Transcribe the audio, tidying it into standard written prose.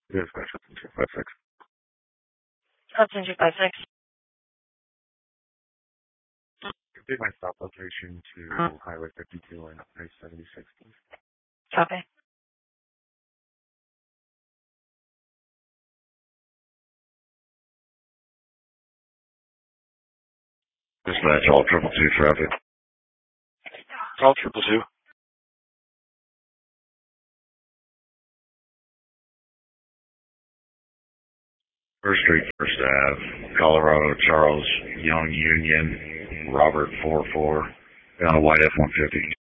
Dispatch 256. Hudson 256. Complete my stop location to Highway 52 and I-76, please. Copy. Dispatch all 222 traffic. All 222. First Street, First Ave, Colorado, Charles, Young, Union, Robert 44, on a white F-150.